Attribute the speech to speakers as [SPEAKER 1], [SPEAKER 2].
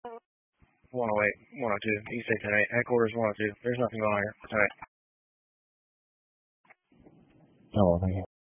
[SPEAKER 1] 108, 102, East 810, headquarters 102. There's nothing going on here for tonight.
[SPEAKER 2] Oh, thank you.